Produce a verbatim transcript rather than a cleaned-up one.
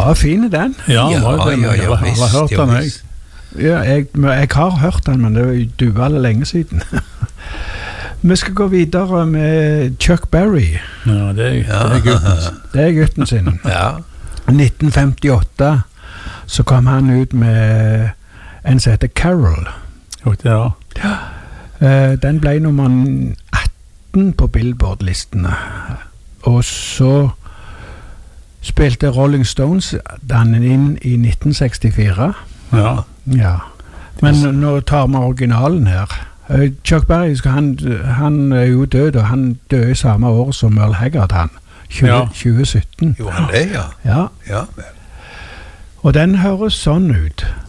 var fin den. Ja, Ja, var det, ja, ja, jeg har visst, hørt ja, den, jeg. visst. Ja, jeg, jeg har hørt den, men det er jo duvel lenge siden. Vi skal gå videre med Chuck Berry. Ja, det er, det er guttens. Det er gutten sin. Ja. nitten femtiåtte så kom han ut med en som heter Carol. Jo, det er. Eh, Den ble nummer atten på Billboard-listene. Og så spilte Rolling Stones den inn i nitten sekstifire. Ja. Ja. Men nå tar vi originalen her. Eh, Chuck Berry, skal han, han er jo død, og han døde samme år som Merle Haggard, han. tjue, Ja. tjue sytten. Jo, han det, ja. Ja. Ja, Og den høres sånn ut.